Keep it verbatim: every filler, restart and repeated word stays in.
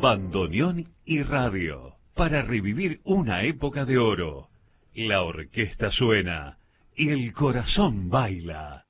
bandoneón y radio, para revivir una época de oro. La orquesta suena y el corazón baila.